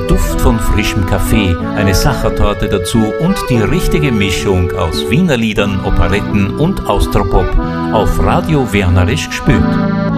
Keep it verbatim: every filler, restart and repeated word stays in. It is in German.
Duft von frischem Kaffee, eine Sachertorte dazu und die richtige Mischung aus Wienerliedern, Operetten und Austropop auf Radio Wernerisch gespült.